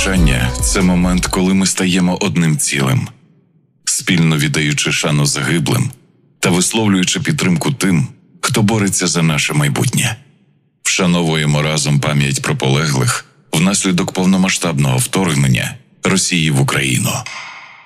Прощання – це момент, коли ми стаємо одним цілим, спільно віддаючи шану загиблим та висловлюючи підтримку тим, хто бореться за наше майбутнє. Вшановуємо разом пам'ять про полеглих внаслідок повномасштабного вторгнення Росії в Україну.